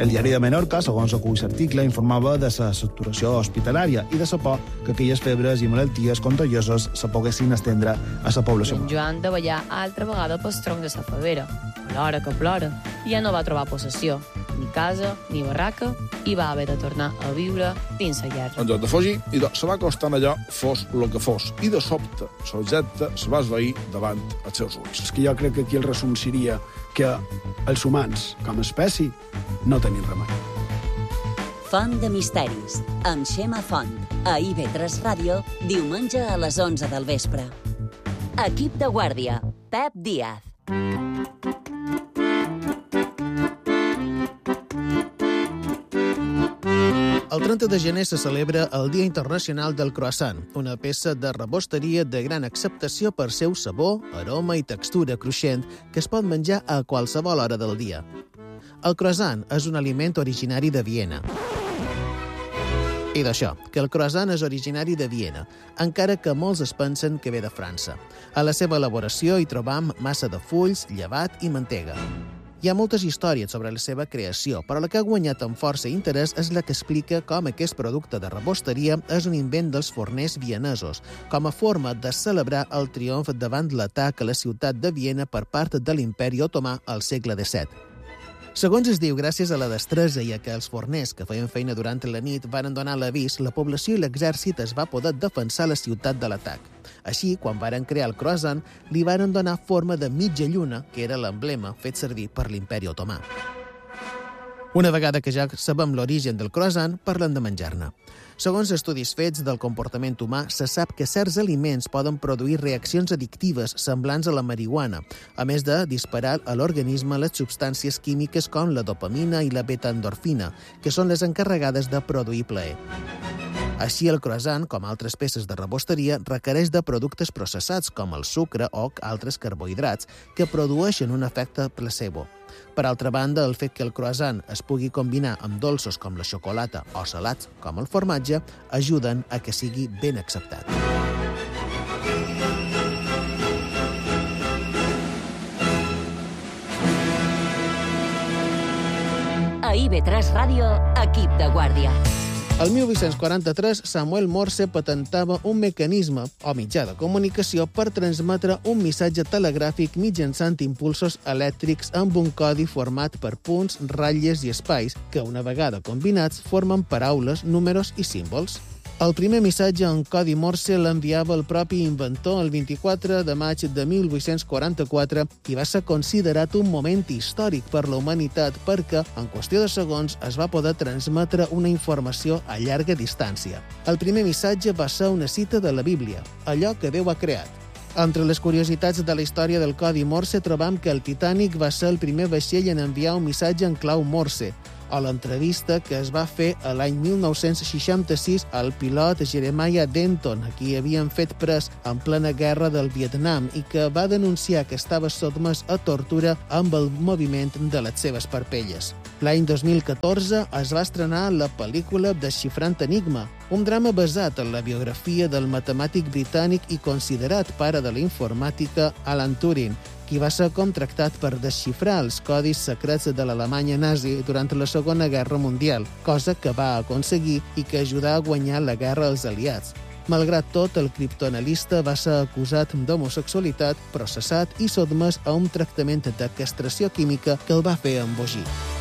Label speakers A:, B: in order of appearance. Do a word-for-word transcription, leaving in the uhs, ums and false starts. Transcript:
A: El diari de Menorca, segons acull l'article, informava de la saturació hospitalària i de la por que aquelles febres i malalties contagioses se poguessin estendre a la població.
B: En Joan de ballar altra vegada pel tronc de la favera. Plora que plora. I ja no va trobar possessió, ni casa, ni barraca, i va haver de tornar a viure dins la llar.
C: En lloc de fugir, idò, se va acostant allò, fos el que fos, i de sobte, l'objecte se va esvair davant els seus ulls.
D: És que jo crec que aquí el resum seria que els humans, com a espècie, no tenim remei.
E: Font de misteris, amb Xema Font, a I V tres Ràdio, diumenge a les onze del vespre. Equip de guàrdia, Pep Díaz.
F: El trenta de gener se celebra el Dia Internacional del Croissant, una peça de rebosteria de gran acceptació per seu sabor, aroma i textura cruixent que es pot menjar a qualsevol hora del dia. El croissant és un aliment originari de Viena. I d'això, que el croissant és originari de Viena, encara que molts es pensen que ve de França. A la seva elaboració hi trobam massa de fulls, llevat i mantega. Hi ha moltes històries sobre la seva creació, però la que ha guanyat amb força i interès és la que explica com aquest producte de rebosteria és un invent dels forners vienesos, com a forma de celebrar el triomf davant l'atac a la ciutat de Viena per part de l'imperi otomà al segle disset. Segons es diu, gràcies a la destresa i a que els forners que feien feina durant la nit van donar l'avís, la població i l'exèrcit es va poder defensar la ciutat de l'atac. Així, quan varen crear el croissant, li varen donar forma de mitja lluna, que era l'emblema fet servir per l'imperi otomà. Una vegada que ja sabem l'origen del croissant, parlem de menjar-ne. Segons estudis fets del comportament humà, se sap que certs aliments poden produir reaccions addictives semblants a la marihuana, a més de disparar a l'organisme les substàncies químiques com la dopamina i la beta-endorfina, que són les encarregades de produir plaer. Així, el croissant, com altres peces de rebosteria, requereix de productes processats com el sucre o altres carbohidrats que produeixen un efecte placebo. Per altra banda, el fet que el croissant es pugui combinar amb dolços com la xocolata o salats com el formatge ajuden a que sigui ben acceptat.
E: A I V tres Ràdio, equip de guàrdia.
F: El mil vuit-cents quaranta-tres, Samuel Morse patentava un mecanisme o mitjà de comunicació per transmetre un missatge telegràfic mitjançant impulsos elèctrics amb un codi format per punts, ratlles i espais que, una vegada combinats, formen paraules, números i símbols. El primer missatge en codi Morse l'enviava el propi inventor el vint-i-quatre de maig de mil vuit-cents quaranta-quatre i va ser considerat un moment històric per la humanitat perquè, en qüestió de segons, es va poder transmetre una informació a llarga distància. El primer missatge va ser una cita de la Bíblia, allò que Déu ha creat. Entre les curiositats de la història del codi Morse trobam que el Titanic va ser el primer vaixell en enviar un missatge en clau Morse, o l'entrevista que es va fer a l'any mil nou-cents seixanta-sis al pilot Jeremiah Denton, a qui havien fet pres en plena guerra del Vietnam i que va denunciar que estava sotmès a tortura amb el moviment de les seves parpelles. L'any dos mil catorze es va estrenar la pel·lícula Desxifrant Enigma, un drama basat en la biografia del matemàtic britànic i considerat pare de la informàtica Alan Turing, qui va ser contractat per desxifrar els codis secrets de l'Alemanya nazi durant la Segona Guerra Mundial, cosa que va aconseguir i que ajudà a guanyar la guerra als aliats. Malgrat tot, el criptoanalista va ser acusat d'homosexualitat, processat i sotmès a un tractament de castració química que el va fer embogir.